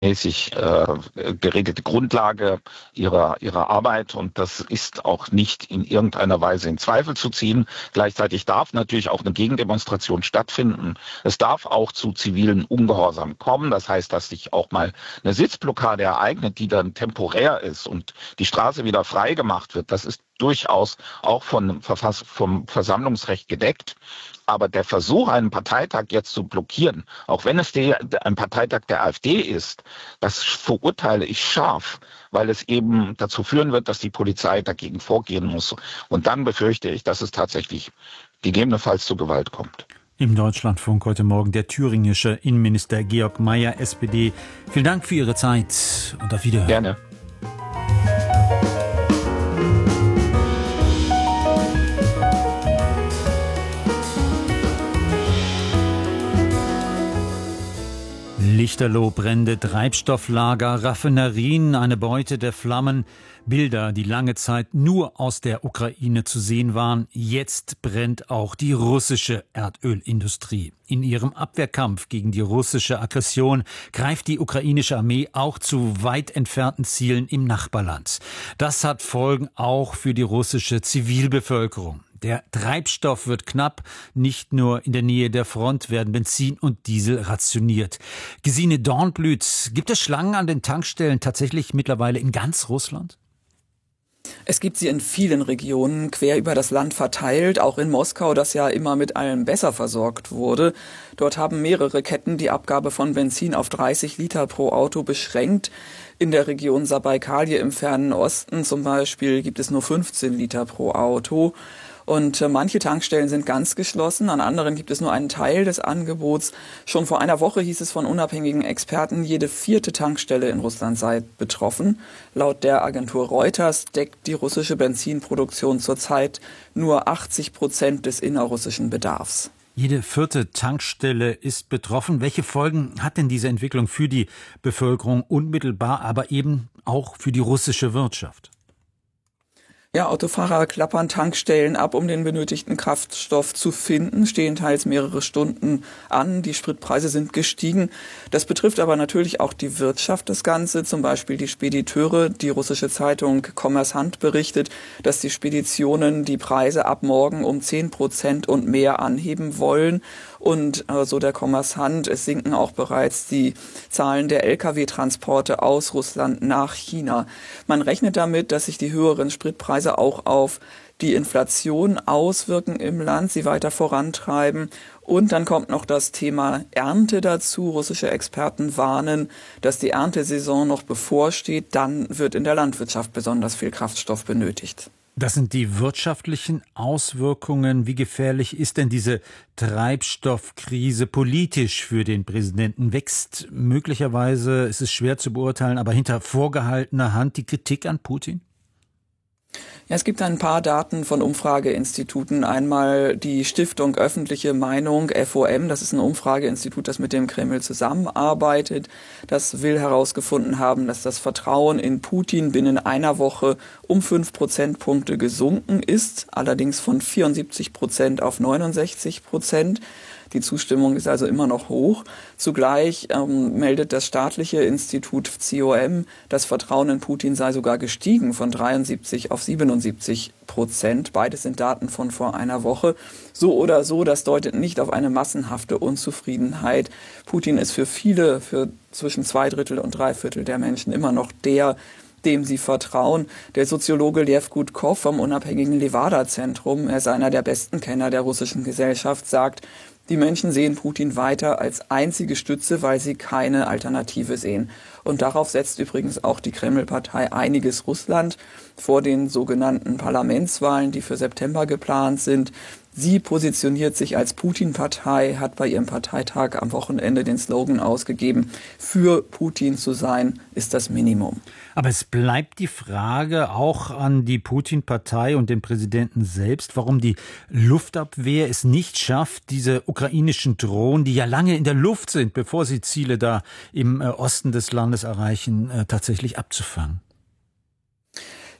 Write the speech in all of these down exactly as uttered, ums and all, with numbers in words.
mäßig äh, geregelte Grundlage ihrer ihrer Arbeit, und das ist auch nicht in irgendeiner Weise in Zweifel zu ziehen. Gleichzeitig darf natürlich auch eine Gegendemonstration stattfinden. Es darf auch zu zivilen Ungehorsam kommen. Das heißt, dass sich auch mal eine Sitzblockade ereignet, die dann temporär ist und die Straße wieder frei gemacht wird. Das ist durchaus auch von Verfass- vom Versammlungsrecht gedeckt. Aber der Versuch, einen Parteitag jetzt zu blockieren, auch wenn es die, ein Parteitag der AfD ist, das verurteile ich scharf, weil es eben dazu führen wird, dass die Polizei dagegen vorgehen muss. Und dann befürchte ich, dass es tatsächlich gegebenenfalls zu Gewalt kommt. Im Deutschlandfunk heute Morgen der thüringische Innenminister Georg Mayer, S P D. Vielen Dank für Ihre Zeit und auf Wiederhören. Gerne. Lichterloh, Brände, Treibstofflager, Raffinerien, eine Beute der Flammen. Bilder, die lange Zeit nur aus der Ukraine zu sehen waren. Jetzt brennt auch die russische Erdölindustrie. In ihrem Abwehrkampf gegen die russische Aggression greift die ukrainische Armee auch zu weit entfernten Zielen im Nachbarland. Das hat Folgen auch für die russische Zivilbevölkerung. Der Treibstoff wird knapp. Nicht nur in der Nähe der Front werden Benzin und Diesel rationiert. Gesine Dornblüt, gibt es Schlangen an den Tankstellen tatsächlich mittlerweile in ganz Russland? Es gibt sie in vielen Regionen quer über das Land verteilt, auch in Moskau, das ja immer mit allem besser versorgt wurde. Dort haben mehrere Ketten die Abgabe von Benzin auf dreißig Liter pro Auto beschränkt. In der Region Sabaikalie im fernen Osten zum Beispiel gibt es nur fünfzehn Liter pro Auto. Und manche Tankstellen sind ganz geschlossen, an anderen gibt es nur einen Teil des Angebots. Schon vor einer Woche hieß es von unabhängigen Experten, jede vierte Tankstelle in Russland sei betroffen. Laut der Agentur Reuters deckt die russische Benzinproduktion zurzeit nur achtzig Prozent des innerrussischen Bedarfs. Jede vierte Tankstelle ist betroffen. Welche Folgen hat denn diese Entwicklung für die Bevölkerung unmittelbar, aber eben auch für die russische Wirtschaft? Ja, Autofahrer klappern Tankstellen ab, um den benötigten Kraftstoff zu finden, stehen teils mehrere Stunden an. Die Spritpreise sind gestiegen. Das betrifft aber natürlich auch die Wirtschaft, das Ganze, zum Beispiel die Spediteure. Die russische Zeitung Kommersant berichtet, dass die Speditionen die Preise ab morgen um zehn Prozent und mehr anheben wollen. Und äh, so der Kommersant, es sinken auch bereits die Zahlen der L K W-Transporte aus Russland nach China. Man rechnet damit, dass sich die höheren Spritpreise auch auf die Inflation auswirken im Land, sie weiter vorantreiben. Und dann kommt noch das Thema Ernte dazu. Russische Experten warnen, dass die Erntesaison noch bevorsteht. Dann wird in der Landwirtschaft besonders viel Kraftstoff benötigt. Das sind die wirtschaftlichen Auswirkungen. Wie gefährlich ist denn diese Treibstoffkrise politisch für den Präsidenten? Wächst möglicherweise, es ist schwer zu beurteilen, aber hinter vorgehaltener Hand die Kritik an Putin? Ja, es gibt ein paar Daten von Umfrageinstituten. Einmal die Stiftung Öffentliche Meinung, F O M, das ist ein Umfrageinstitut, das mit dem Kreml zusammenarbeitet. Das will herausgefunden haben, dass das Vertrauen in Putin binnen einer Woche um fünf Prozentpunkte gesunken ist, allerdings von vierundsiebzig Prozent auf neunundsechzig Prozent. Die Zustimmung ist also immer noch hoch. Zugleich ähm, meldet das staatliche Institut C O M, das Vertrauen in Putin sei sogar gestiegen von dreiundsiebzig auf siebenundsiebzig Prozent. Beides sind Daten von vor einer Woche. So oder so, das deutet nicht auf eine massenhafte Unzufriedenheit. Putin ist für viele, für zwischen zwei Drittel und drei Viertel der Menschen immer noch der, dem sie vertrauen. Der Soziologe Lev Gudkov vom unabhängigen Levada-Zentrum, er ist einer der besten Kenner der russischen Gesellschaft, sagt, die Menschen sehen Putin weiter als einzige Stütze, weil sie keine Alternative sehen. Und darauf setzt übrigens auch die Kreml-Partei Einiges Russland vor den sogenannten Parlamentswahlen, die für September geplant sind. Sie positioniert sich als Putin-Partei, hat bei ihrem Parteitag am Wochenende den Slogan ausgegeben, für Putin zu sein, ist das Minimum. Aber es bleibt die Frage auch an die Putin-Partei und den Präsidenten selbst, warum die Luftabwehr es nicht schafft, diese ukrainischen Drohnen, die ja lange in der Luft sind, bevor sie Ziele da im Osten des Landes erreichen, tatsächlich abzufangen.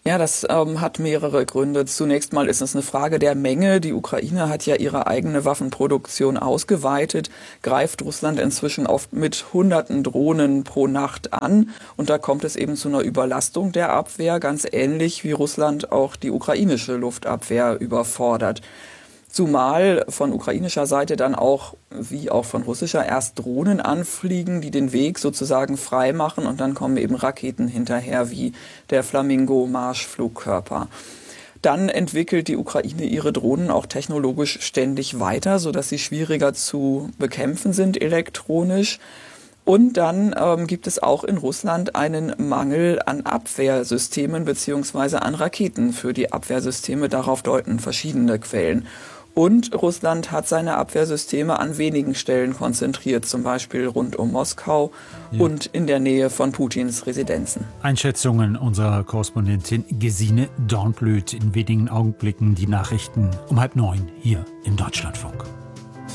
Ja, das ähm, hat mehrere Gründe. Zunächst mal ist es eine Frage der Menge. Die Ukraine hat ja ihre eigene Waffenproduktion ausgeweitet, greift Russland inzwischen oft mit hunderten Drohnen pro Nacht an. Und da kommt es eben zu einer Überlastung der Abwehr, ganz ähnlich wie Russland auch die ukrainische Luftabwehr überfordert. Zumal von ukrainischer Seite dann auch, wie auch von russischer, erst Drohnen anfliegen, die den Weg sozusagen frei machen und dann kommen eben Raketen hinterher, wie der Flamingo-Marschflugkörper. Dann entwickelt die Ukraine ihre Drohnen auch technologisch ständig weiter, sodass sie schwieriger zu bekämpfen sind elektronisch. Und dann ähm, gibt es auch in Russland einen Mangel an Abwehrsystemen beziehungsweise an Raketen für die Abwehrsysteme. Darauf deuten verschiedene Quellen. Und Russland hat seine Abwehrsysteme an wenigen Stellen konzentriert, zum Beispiel rund um Moskau ja. und in der Nähe von Putins Residenzen. Einschätzungen unserer Korrespondentin Gesine Dornblöt. In wenigen Augenblicken die Nachrichten um halb neun hier im Deutschlandfunk.